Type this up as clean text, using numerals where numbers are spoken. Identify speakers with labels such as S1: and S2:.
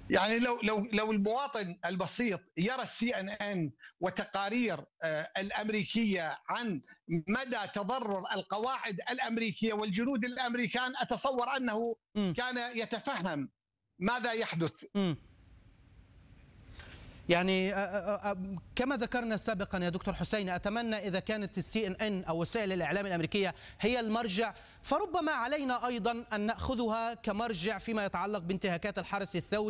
S1: يعني لو المواطن البسيط يرى CNN وتقارير الامريكيه عن مدى تضرر القواعد الامريكيه والجنود الامريكان، اتصور انه
S2: مم.
S1: كان يتفهم ماذا يحدث.
S2: مم. يعني كما ذكرنا سابقا يا دكتور حسين، أتمنى إذا كانت CNN أو وسائل الإعلام الأمريكية هي المرجع، فربما علينا أيضا أن نأخذها كمرجع فيما يتعلق بانتهاكات الحرس الثوري.